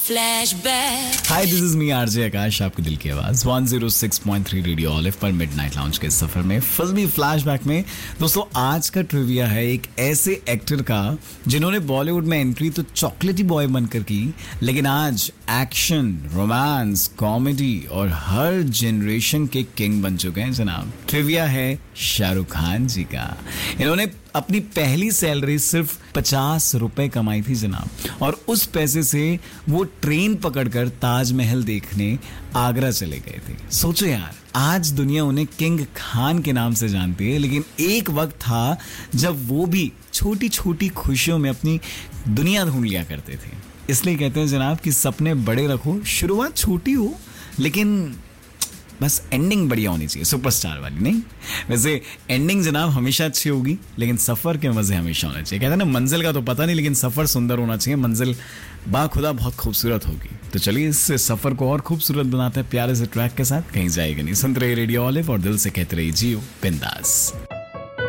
flashback. Hi this is me RJ आकाश, आपके दिल की आवाज 106.3 रेडियो ऑलिव पर मिडनाइट लाउंज के सफर में फिल्मी फ्लैशबैक में। दोस्तों आज का ट्रिविया है एक ऐसे एक्टर का जिन्होंने बॉलीवुड में एंट्री तो चॉकलेटी बॉय बनकर की, लेकिन आज एक्शन, रोमांस, कॉमेडी और हर जनरेशन के किंग बन चुके हैं जनाब। ट्रिविया है शाहरुख खान जी का। इन्होंने अपनी पहली सैलरी सिर्फ 50 रुपए कमाई थी जनाब, और उस पैसे से वो ट्रेन पकड़कर ताजमहल देखने आगरा चले गए थे। सोचो यार, आज दुनिया उन्हें किंग खान के नाम से जानती है, लेकिन एक वक्त था जब वो भी छोटी छोटी खुशियों में अपनी दुनिया ढूंढ लिया करते थे। इसलिए कहते हैं जनाब कि सपने बड़े रखो, शुरुआत छोटी हो, लेकिन बस एंडिंग बढ़िया होनी चाहिए, सुपरस्टार वाली नहीं। वैसे एंडिंग जनाब हमेशा अच्छी होगी, लेकिन सफ़र के मज़े हमेशा होने चाहिए। कहते हैं ना, मंजिल का तो पता नहीं, लेकिन सफ़र सुंदर होना चाहिए। मंजिल बाखुदा बहुत खूबसूरत होगी। तो चलिए इस सफ़र को और खूबसूरत बनाते हैं प्यारे से ट्रैक के साथ। कहीं जाएगा नहीं, सुनते रहिए रेडियो ऑलिव और दिल से कहते रहिए जियो बिंदास।